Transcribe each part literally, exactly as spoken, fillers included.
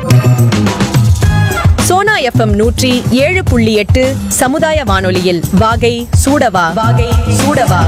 Sona FM நூற்றி ஏழு புள்ளி எட்டு சமுதாய வானொலியில் வாகை சூடவா வாகை சூடவா.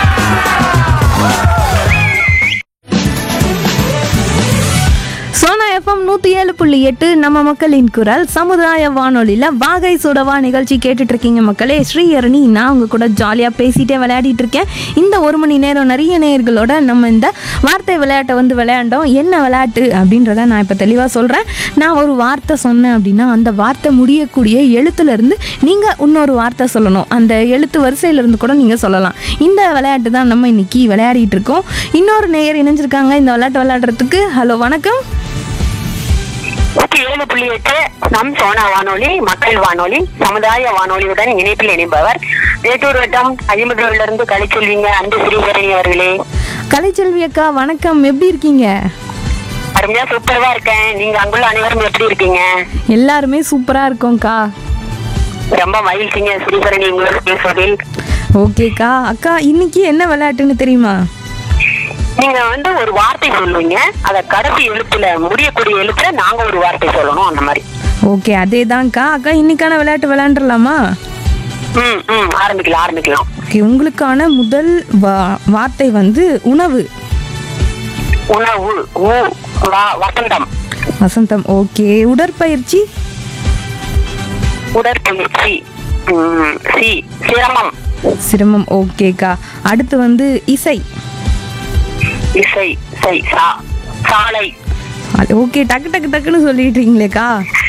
சோனா எஃப்எம் நூற்றி ஏழு புள்ளி எட்டு நம்ம மக்களின் குரல் சமுதாய வானொலியில் வாகை சுடவா நிகழ்ச்சி கேட்டுட்டு இருக்கீங்க மக்களே. ஸ்ரீஹரணி நான் உங்க கூட ஜாலியாக பேசிட்டே விளையாடிட்டு இருக்கேன். இந்த ஒரு மணி நேரம் நிறைய நேயர்களோட நம்ம இந்த வார்த்தை விளையாட்டை வந்து விளையாண்டோம். என்ன விளையாட்டு அப்படின்றத நான் இப்போ தெளிவாக சொல்கிறேன். நான் ஒரு வார்த்தை சொன்னேன் அப்படின்னா அந்த வார்த்தை முடியக்கூடிய எழுத்துலேருந்து நீங்கள் இன்னொரு வார்த்தை சொல்லணும். அந்த எழுத்து வரிசையிலேருந்து கூட நீங்கள் சொல்லலாம். இந்த விளையாட்டு தான் நம்ம இன்னைக்கு விளையாடிட்டு இருக்கோம். இன்னொரு நேயர் இணைஞ்சிருக்காங்க இந்த விளையாட்டு விளையாடுறதுக்கு. ஹலோ, வணக்கம். நூற்றி ஏழு புள்ளி எட்டு நம் சோனா வானொலி மக்கள் வானொலி சமுதாய வானொலியுடன் இணைப்பில் இணைப்பவர் வேட்டூர் வட்டம் ஐம்பதுல இருந்து கலைச்செல்விங்க அன்பு ஸ்ரீஹரணி அவர்களே. கலைச்செல்வி அக்கா வணக்கம், எப்படி இருக்கீங்க? அருமையா சூப்பரா இருக்கேன். நீங்க அங்குள்ள அனைவரும் எப்படி இருக்கீங்க? எல்லாருமே சூப்பரா இருக்கோம்க்கா. ரொம்ப மகிழ்ச்சிங்க ஸ்ரீஹரணி உங்களோட பேசுவதில். ஓகேக்கா. அக்கா இன்னைக்கு என்ன விளையாட்டுன்னு தெரியுமா? நீங்க வந்து ஒரு வார்த்தை சொல்லுவீங்க, அத கடைசி எழுத்துல முடியக்கூடிய எழுத்துல நாங்க ஒரு வார்த்தை சொல்லணும், அந்த மாதிரி. ஓகே, அதே தான்க்கா. அக்கா இன்னைக்கான விளையாட்டு விளையாண்டுலாமா? ம் ம் ஆரம்பிக்கலாம் ஆரம்பிக்கலாம் ஓகே, உங்களுக்கான முதல் வா- வார்த்தை வந்து உணவு. உணவு. ஊ வா- வசந்தம். வசந்தம். ஓகே. உடற்பயிற்சி. உடற்பயிற்சி. ம், சி சிரமம். சிரமம். ஓகேக்கா. அடுத்து வந்து இசை. இசை சை சா சாலை. அது ஓகே, டக்கு டக்கு டக்குன்னு சொல்லிட்டீங்களேக்கா.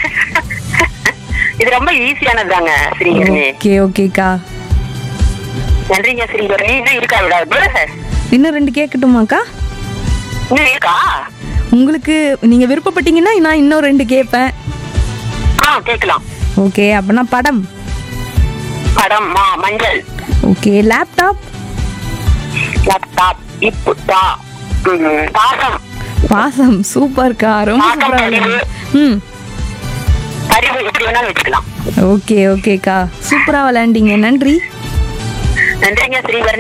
இது ரொம்ப ஈஸியானதுதாங்க ஸ்ரீஹரணி. ஓகே ஓகேக்கா. நன்றிங்க ஸ்ரீஹரணி. இன்னும் இருக்கா ஏதாவது? இன்னும் ரெண்டு கேட்கட்டுமாக்கா? இன்னும் இருக்கா? உங்களுக்கு நீங்க விருப்பப்பட்டீங்கன்னா நான் இன்னும் ரெண்டு கேட்பேன். ஆ கேட்கலாம். ஓகே, அப்பனா படம். படம். மா மஞ்சள். ஓகே. லேப்டாப். லேப்டாப். இப்பு தா. ம், பாசம். பாசம். சூப்பர்க்கா, ரொம்ப பாசம், சூப்பரா அறிவு. விளையாடுங்க. ம் அறிவு எப்படி வேணாலும் வச்சுக்கலாம். ஓகே ஓகேக்கா, சூப்பரா விளையாண்டீங்க. நன்றி. நன்றிங்க ஸ்ரீஹரணி.